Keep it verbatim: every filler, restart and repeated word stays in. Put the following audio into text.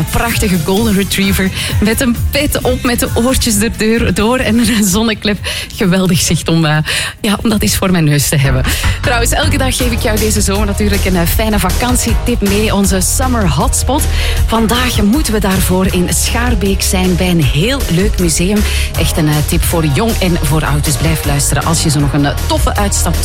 prachtige golden retriever met een pet op, met de oortjes erdoor en een zonneklep. Geweldig zicht om, uh, ja, om dat eens voor mijn neus te hebben. Trouwens, elke dag geef ik jou deze zomer natuurlijk een uh, fijne vakantietip mee. Onze Summer Hotspot. Vandaag moeten we daarvoor in Schaarbeek zijn bij een heel leuk museum. Echt een uh, tip voor jong en voor oud. Dus blijf luisteren als je zo nog een uh, toffe uitstap